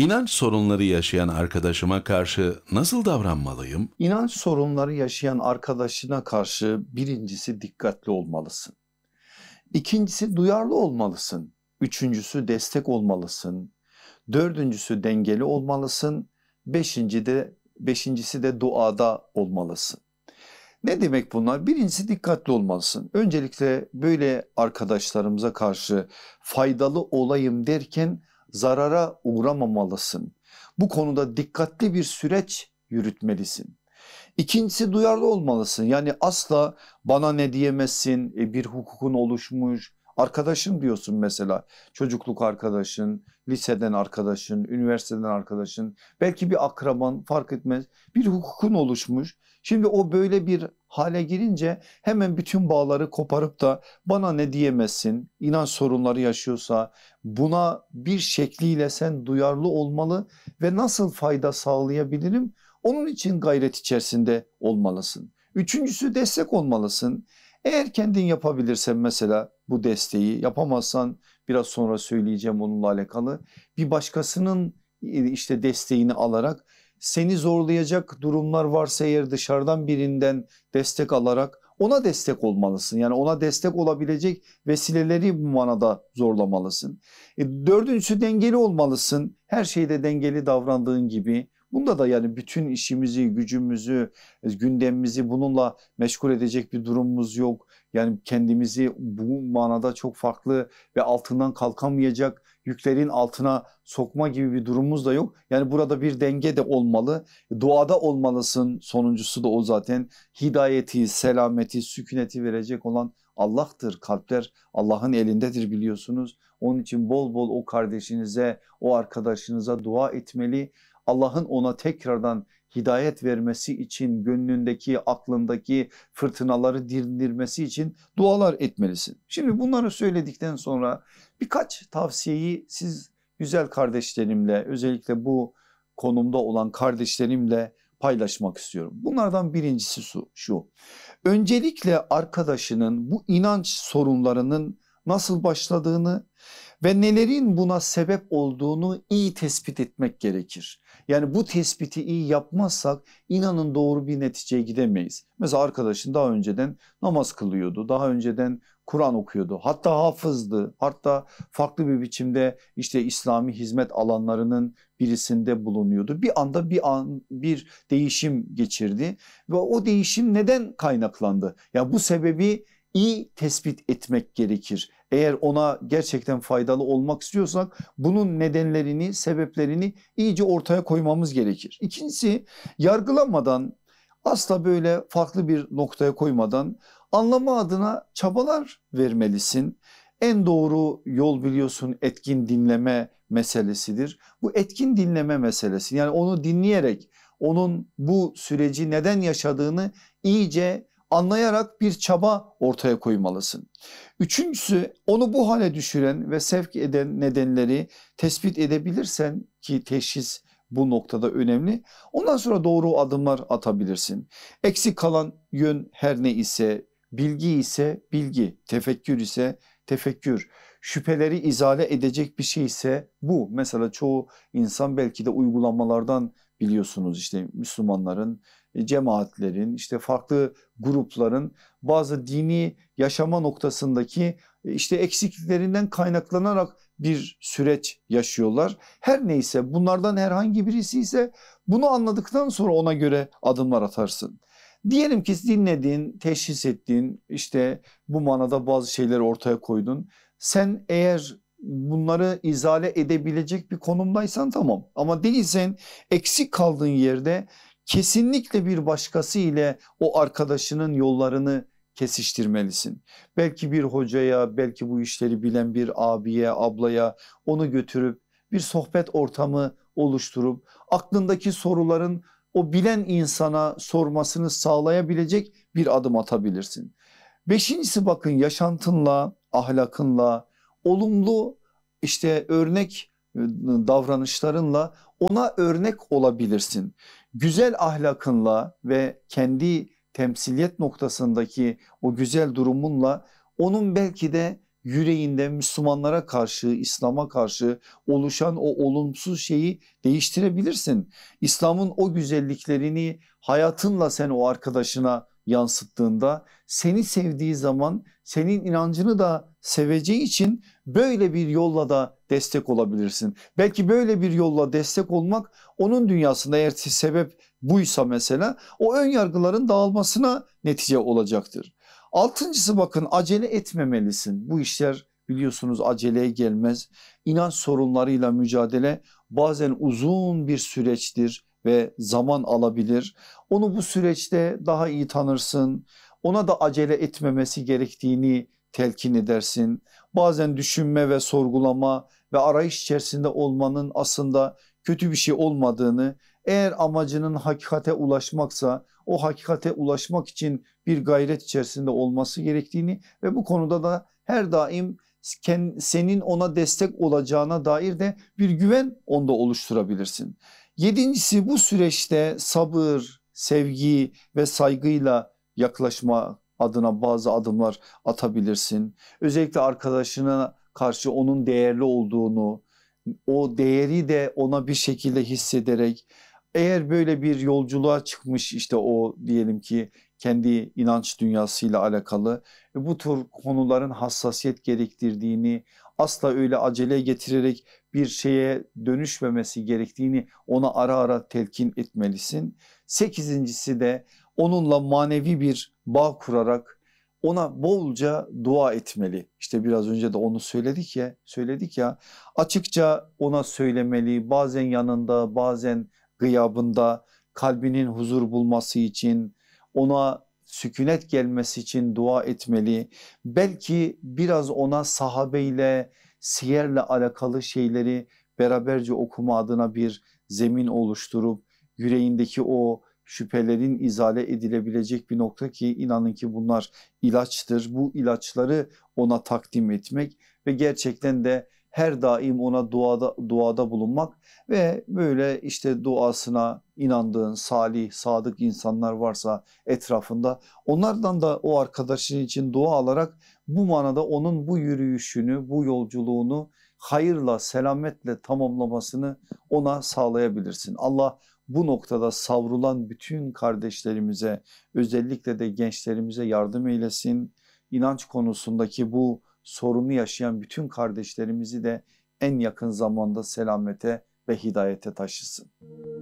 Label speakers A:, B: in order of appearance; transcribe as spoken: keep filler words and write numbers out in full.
A: İnanç sorunları yaşayan arkadaşıma karşı nasıl davranmalıyım?
B: İnanç sorunları yaşayan arkadaşına karşı birincisi dikkatli olmalısın. İkincisi duyarlı olmalısın. Üçüncüsü destek olmalısın. Dördüncüsü dengeli olmalısın. Beşinci de, beşincisi de duada olmalısın. Ne demek bunlar? Birincisi dikkatli olmalısın. Öncelikle böyle arkadaşlarımıza karşı faydalı olayım derken zarara uğramamalısın. Bu konuda dikkatli bir süreç yürütmelisin. İkincisi duyarlı olmalısın. Yani asla bana ne diyemezsin, e, bir hukukun oluşmuş, arkadaşın diyorsun mesela, çocukluk arkadaşın, liseden arkadaşın, üniversiteden arkadaşın, belki bir akraban, fark etmez, bir hukukun oluşmuş. Şimdi o böyle bir hale girince hemen bütün bağları koparıp da bana ne diyemezsin, inanç sorunları yaşıyorsa buna bir şekliyle sen duyarlı olmalı ve nasıl fayda sağlayabilirim? Onun için gayret içerisinde olmalısın. Üçüncüsü destek olmalısın. Eğer kendin yapabilirsen mesela bu desteği, yapamazsan biraz sonra söyleyeceğim onunla alakalı, bir başkasının işte desteğini alarak, seni zorlayacak durumlar varsa eğer dışarıdan birinden destek alarak ona destek olmalısın. Yani ona destek olabilecek vesileleri bu manada zorlamalısın. E, dördüncüsü dengeli olmalısın. Her şeyde dengeli davrandığın gibi bunda da yani bütün işimizi, gücümüzü, gündemimizi bununla meşgul edecek bir durumumuz yok. Yani kendimizi bu manada çok farklı ve altından kalkamayacak yüklerin altına sokma gibi bir durumumuz da yok. Yani burada bir denge de olmalı. Duada olmalısın. Sonuncusu da o zaten. Hidayeti, selameti, sükuneti verecek olan Allah'tır. Kalpler Allah'ın elindedir biliyorsunuz. Onun için bol bol o kardeşinize, o arkadaşınıza dua etmeli. Allah'ın ona tekrardan hidayet vermesi için, gönlündeki, aklındaki fırtınaları dindirmesi için dualar etmelisin. Şimdi bunları söyledikten sonra birkaç tavsiyeyi siz güzel kardeşlerimle, özellikle bu konumda olan kardeşlerimle paylaşmak istiyorum. Bunlardan birincisi şu, şu. Öncelikle arkadaşının bu inanç sorunlarının nasıl başladığını ve nelerin buna sebep olduğunu iyi tespit etmek gerekir. Yani bu tespiti iyi yapmazsak inanın doğru bir neticeye gidemeyiz. Mesela arkadaşın daha önceden namaz kılıyordu, daha önceden Kur'an okuyordu, hatta hafızdı, hatta farklı bir biçimde işte İslami hizmet alanlarının birisinde bulunuyordu. Bir anda bir an bir değişim geçirdi ve o değişim neden kaynaklandı? Ya bu sebebi iyi tespit etmek gerekir. Eğer ona gerçekten faydalı olmak istiyorsak bunun nedenlerini, sebeplerini iyice ortaya koymamız gerekir. İkincisi, yargılamadan, asla böyle farklı bir noktaya koymadan anlama adına çabalar vermelisin. En doğru yol biliyorsun etkin dinleme meselesidir. Bu etkin dinleme meselesi, yani onu dinleyerek onun bu süreci neden yaşadığını iyice anlayarak bir çaba ortaya koymalısın. Üçüncüsü, onu bu hale düşüren ve sevk eden nedenleri tespit edebilirsen, ki teşhis bu noktada önemli, ondan sonra doğru adımlar atabilirsin. Eksik kalan yön her ne ise, bilgi ise bilgi, tefekkür ise tefekkür, şüpheleri izale edecek bir şey ise bu. Mesela çoğu insan belki de uygulamalardan biliyorsunuz, işte Müslümanların, cemaatlerin, işte farklı grupların bazı dini yaşama noktasındaki işte eksikliklerinden kaynaklanarak bir süreç yaşıyorlar. Her neyse, bunlardan herhangi birisi ise bunu anladıktan sonra ona göre adımlar atarsın. Diyelim ki dinledin, teşhis ettin, işte bu manada bazı şeyleri ortaya koydun. Sen eğer bunları izale edebilecek bir konumdaysan tamam, ama değilsen eksik kaldığın yerde kesinlikle bir başkası ile o arkadaşının yollarını kesiştirmelisin. Belki bir hocaya, belki bu işleri bilen bir abiye, ablaya onu götürüp bir sohbet ortamı oluşturup aklındaki soruların o bilen insana sormasını sağlayabilecek bir adım atabilirsin. Beşincisi, bakın, yaşantınla, ahlakınla, olumlu işte örnek davranışlarınla ona örnek olabilirsin. Güzel ahlakınla ve kendi temsiliyet noktasındaki o güzel durumunla onun belki de yüreğinde Müslümanlara karşı, İslam'a karşı oluşan o olumsuz şeyi değiştirebilirsin. İslam'ın o güzelliklerini hayatınla sen o arkadaşına yansıttığında, seni sevdiği zaman senin inancını da seveceği için böyle bir yolla da destek olabilirsin. Belki böyle bir yolla destek olmak onun dünyasında, eğer sebep buysa mesela, o ön yargıların dağılmasına netice olacaktır. Altıncısı, bakın, acele etmemelisin. Bu işler biliyorsunuz aceleye gelmez. İnanç sorunlarıyla mücadele bazen uzun bir süreçtir ve zaman alabilir. Onu bu süreçte daha iyi tanırsın. Ona da acele etmemesi gerektiğini telkin edersin. Bazen düşünme ve sorgulama ve arayış içerisinde olmanın aslında kötü bir şey olmadığını, eğer amacının hakikate ulaşmaksa o hakikate ulaşmak için bir gayret içerisinde olması gerektiğini ve bu konuda da her daim senin ona destek olacağına dair de bir güven onda oluşturabilirsin. Yedincisi, bu süreçte sabır, sevgi ve saygıyla yaklaşma adına bazı adımlar atabilirsin. Özellikle arkadaşına karşı onun değerli olduğunu, o değeri de ona bir şekilde hissederek, eğer böyle bir yolculuğa çıkmış, işte o diyelim ki kendi inanç dünyasıyla alakalı ve bu tür konuların hassasiyet gerektirdiğini, asla öyle acele getirerek bir şeye dönüşmemesi gerektiğini ona ara ara telkin etmelisin. Sekizincisi de onunla manevi bir bağ kurarak ona bolca dua etmeli. İşte biraz önce de onu söyledik ya, söyledik ya. Açıkça ona söylemeli, bazen yanında, bazen gıyabında, kalbinin huzur bulması için, ona sükunet gelmesi için dua etmeli. Belki biraz ona sahabeyle, siyerle alakalı şeyleri beraberce okuma adına bir zemin oluşturup yüreğindeki o şüphelerin izale edilebilecek bir nokta, ki inanın ki bunlar ilaçtır. Bu ilaçları ona takdim etmek ve gerçekten de her daim ona duada, duada bulunmak ve böyle işte duasına inandığın salih, sadık insanlar varsa etrafında, onlardan da o arkadaşın için dua alarak bu manada onun bu yürüyüşünü, bu yolculuğunu hayırla, selametle tamamlamasını ona sağlayabilirsin. Allah bu noktada savrulan bütün kardeşlerimize, özellikle de gençlerimize yardım eylesin. İnanç konusundaki bu sorunu yaşayan bütün kardeşlerimizi de en yakın zamanda selamete ve hidayete taşısın.